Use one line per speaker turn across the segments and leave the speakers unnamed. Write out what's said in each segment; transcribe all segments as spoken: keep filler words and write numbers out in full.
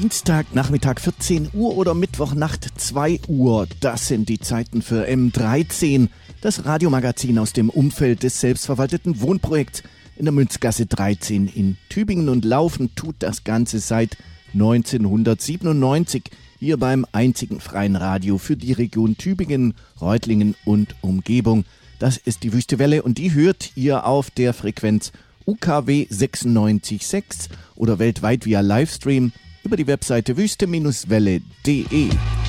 Dienstagnachmittag vierzehn Uhr oder Mittwochnacht zwei Uhr. Das sind die Zeiten für M dreizehn, das Radiomagazin aus dem Umfeld des selbstverwalteten Wohnprojekts in der Münzgasse dreizehn in Tübingen, und laufen tut das Ganze seit neunzehnhundertsiebenundneunzig hier beim einzigen freien Radio für die Region Tübingen, Reutlingen und Umgebung. Das ist die Wüste Welle, und die hört ihr auf der Frequenz U K W sechsundneunzig Komma sechs oder weltweit via Livestream über die Webseite wüste Welle punkt de.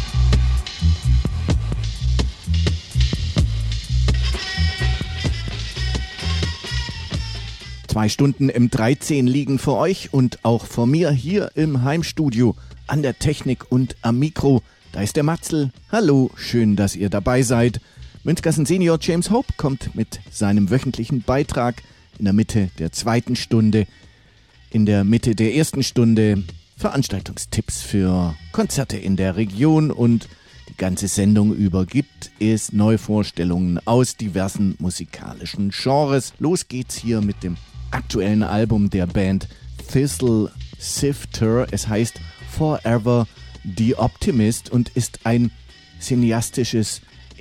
Zwei Stunden M dreizehn liegen vor euch und auch vor mir hier im Heimstudio an der Technik und am Mikro. Da ist der Matzel. Hallo, schön, dass ihr dabei seid. Münzgassen Senior James Hope kommt mit seinem wöchentlichen Beitrag in der Mitte der zweiten Stunde. In der Mitte der ersten Stunde Veranstaltungstipps für Konzerte in der Region, und die ganze Sendung über gibt es Neuvorstellungen aus diversen musikalischen Genres. Los geht's hier mit dem aktuellen Album der Band Thistle Sifter. Es heißt Forever the Optimist und ist ein cineastisches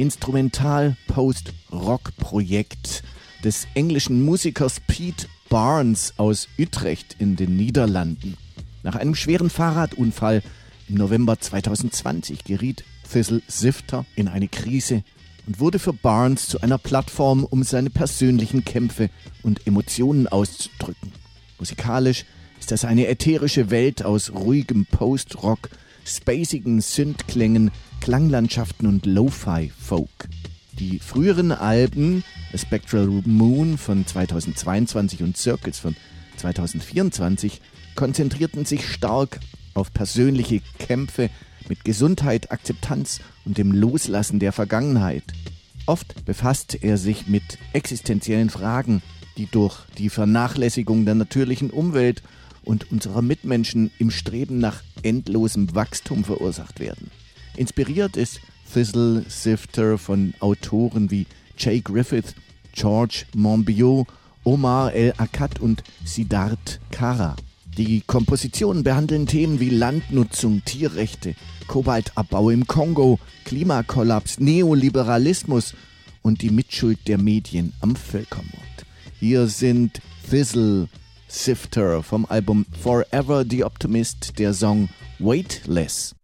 Instrumental-Post-Rock-Projekt des englischen Musikers Pete Barnes aus Utrecht in den Niederlanden. Nach einem schweren Fahrradunfall im November zweitausendzwanzig geriet Thistle Sifter in eine Krise und wurde für Barnes zu einer Plattform, um seine persönlichen Kämpfe und Emotionen auszudrücken. Musikalisch ist das eine ätherische Welt aus ruhigem Post-Rock, spacigen Synth-Klängen, Klanglandschaften und Lo-Fi-Folk. Die früheren Alben, A Spectral Moon von zweitausendzweiundzwanzig und Circles von zweitausendvierundzwanzig, konzentrierten sich stark auf persönliche Kämpfe mit Gesundheit, Akzeptanz und dem Loslassen der Vergangenheit. Oft befasst er sich mit existenziellen Fragen, die durch die Vernachlässigung der natürlichen Umwelt und unserer Mitmenschen im Streben nach endlosem Wachstum verursacht werden. Inspiriert ist Thistle Sifter von Autoren wie Jay Griffith, George Monbiot, Omar El-Akkad und Siddharth Kara. Die Kompositionen behandeln Themen wie Landnutzung, Tierrechte, Kobaltabbau im Kongo, Klimakollaps, Neoliberalismus und die Mitschuld der Medien am Völkermord. Hier sind Thistle Sifter vom Album Forever the Optimist, der Song Weightless.